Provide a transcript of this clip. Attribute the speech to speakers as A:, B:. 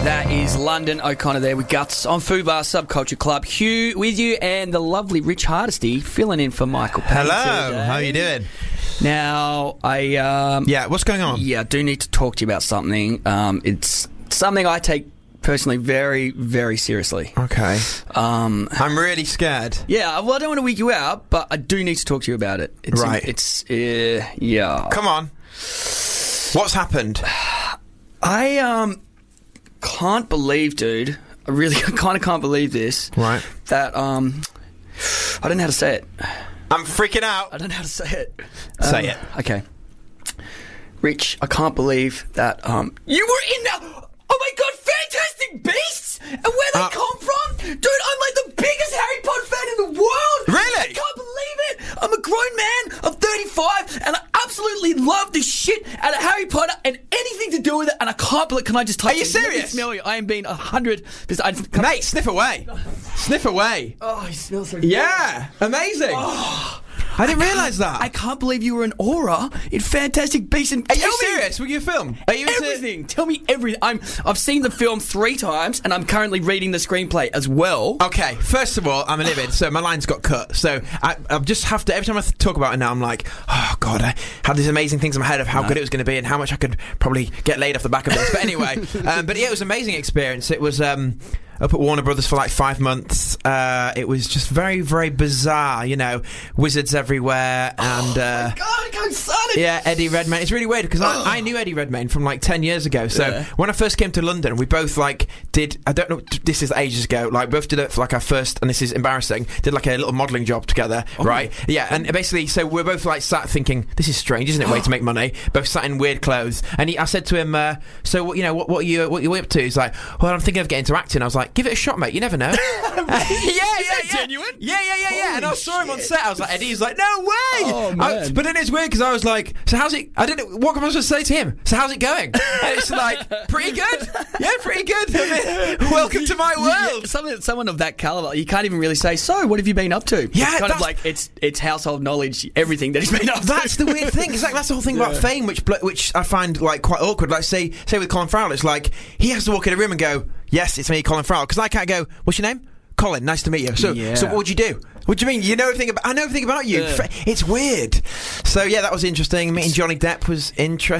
A: That is London O'Connor there with Guts on Fubar Subculture Club. Hugh with you and the lovely Rich Hardesty filling in for Michael Payne.
B: Hello,
A: today.
B: how are you doing?
A: Now,
B: Yeah, what's going on?
A: I do need to talk to you about something. It's something I take personally very, very seriously.
B: Okay. I'm really scared.
A: Yeah, well, I don't want to weak you out, but I do need to talk to you about it. Yeah.
B: Come on. What's happened?
A: I can't believe, dude. I really kind of can't believe this.
B: Right.
A: That I don't know how to say it.
B: I'm freaking out.
A: I don't know how to say it.
B: Say it.
A: Okay. Rich, I can't believe that you were in that. Oh my god, Fantastic Beasts! And where they come from? Dude, I'm like the biggest Harry Potter fan in the world!
B: Really?
A: I can't believe it! I'm a grown man, I'm 35, and I absolutely love the shit out of Harry Potter and anything to do with it, and I can't believe. Can I just touch
B: Are you
A: it? Let me
B: serious?
A: smell you. I am being 100%.
B: Mate, sniff away. Sniff away.
A: Oh, he smells so good.
B: Yeah, amazing. I didn't realise that.
A: I can't believe you were an aura in Fantastic Beasts. And
B: Are you serious? Were you a film? Are you into
A: everything? Tell me everything. I've seen the film 3 times, and I'm currently reading the screenplay as well.
B: Okay, first of all, I'm livid, so my lines got cut. So I just have to, every time I talk about it now, I'm like, oh God, I had these amazing things in my head of how good it was going to be and how much I could probably get laid off the back of this. But anyway, but yeah, it was an amazing experience. It was up at Warner Brothers for like 5 months. It was just very, very bizarre, you know, wizards everywhere, and
A: God, I'm excited.
B: yeah, Eddie Redmayne. It's really weird because I knew Eddie Redmayne from like 10 years ago. So when I first came to London, we both like did, I don't know, this is ages ago, like both did it for like our first, and this is embarrassing, did like a little modelling job together, right? Yeah, and basically, so we're both like sat thinking, this is strange, isn't it? Way to make money. Both sat in weird clothes, and I said to him, so what, you know, what are you up to? He's like, well, I'm thinking of getting into acting. I was like, give it a shot, mate. You never know. yeah.
A: Genuine?
B: Yeah. And I saw him on set. I was like, Eddie. He's like, no way.
A: Oh, man.
B: But then it's weird because I was like, so how's it? I didn't know what am I supposed to say to him. So how's it going? And it's like, pretty good. Yeah, pretty good. I mean, welcome to my world.
A: Someone of that caliber, you can't even really say. So, what have you been up to?
B: Yeah,
A: it's kind of like it's household knowledge. Everything that he's been up to.
B: That's the weird thing. Exactly. That's the whole thing about fame, which I find like quite awkward. Like say with Colin Farrell, it's like he has to walk in a room and go, yes, it's me, Colin Farrell, because I can't go, what's your name? Colin, nice to meet you. So what would you do? What do you mean? You know everything about? I know everything about you. It's weird. So yeah, that was interesting. Meeting Johnny Depp was interesting.